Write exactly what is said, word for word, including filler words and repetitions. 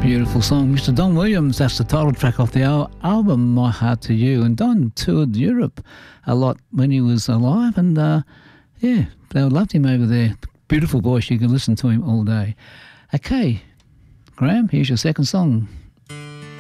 Beautiful song. Mister Don Williams, that's the title track off the al- album My Heart to You. And Don toured Europe a lot when he was alive, and uh, yeah, they loved him over there. Beautiful voice, you can listen to him all day. Okay, Graham, here's your second song.